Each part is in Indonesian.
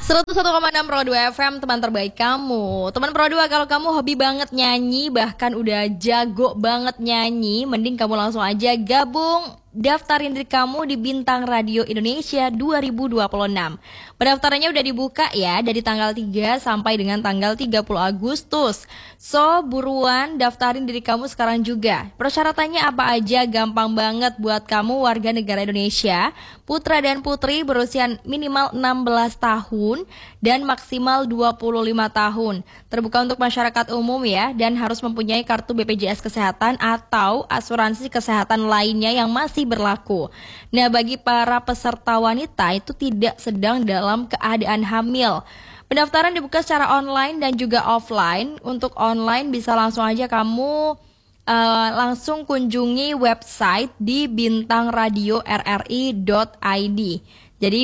101,6 Pro 2 FM, teman terbaik kamu. Teman Pro 2, kalau kamu hobi banget nyanyi, bahkan udah jago banget nyanyi, mending kamu langsung aja gabung, daftarin diri kamu di Bintang Radio Indonesia 2026. Pendaftarannya udah dibuka ya, dari tanggal 3 sampai dengan tanggal 30 Agustus. So, buruan daftarin diri kamu sekarang juga. Persyaratannya apa aja? Gampang banget buat kamu warga negara Indonesia, putra dan putri berusia minimal 16 tahun dan maksimal 25 tahun. Terbuka untuk masyarakat umum ya, dan harus mempunyai kartu BPJS Kesehatan atau asuransi kesehatan lainnya yang masih berlaku. Nah, bagi para peserta wanita itu tidak sedang dalam keadaan hamil. Pendaftaran dibuka secara online dan juga offline. Untuk online bisa langsung aja kamu langsung kunjungi website di bintangradio.rri.id. Jadi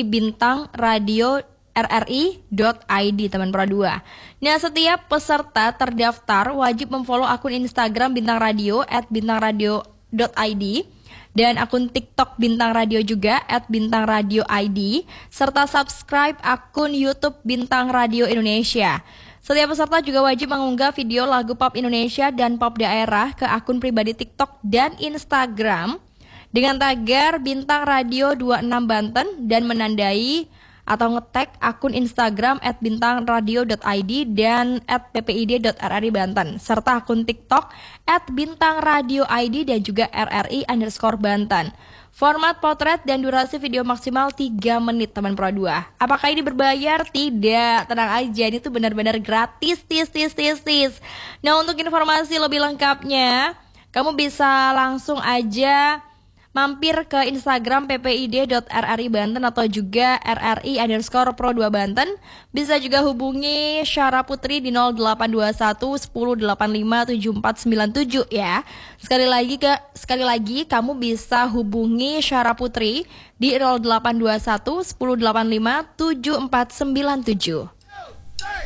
bintangradio.rri.id, teman Pro 2. Nah, setiap peserta terdaftar wajib memfollow akun Instagram Bintang Radio @bintangradio.id dan akun TikTok Bintang Radio juga @bintangradio.id, serta subscribe akun YouTube Bintang Radio Indonesia. Setiap peserta juga wajib mengunggah video lagu pop Indonesia dan pop daerah ke akun pribadi TikTok dan Instagram dengan tagar Bintang Radio 26 Banten dan menandai atau nge-tag akun Instagram @bintangradio.id dan @ppid.rri Banten, serta akun TikTok @bintangradioid dan juga RRI_Banten. Format potret dan durasi video maksimal 3 menit, teman Pro 2. Apakah ini berbayar? Tidak, tenang aja, ini tuh benar-benar gratis. Nah, untuk informasi lebih lengkapnya, kamu bisa langsung aja mampir ke Instagram ppid.rri Banten atau juga RRI_Pro 2 Banten. Bisa juga hubungi Syara Putri di 0821 1085 7497 ya. Sekali lagi kamu bisa hubungi Syara Putri di 0821 1085 7497.